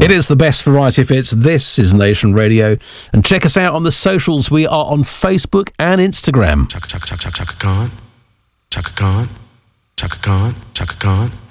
It is the best variety of hits. This is Nation Radio. And check us out on the socials. We are on Facebook and Instagram. Chaka Khan. Chaka Khan. Chaka Khan. Chaka Khan.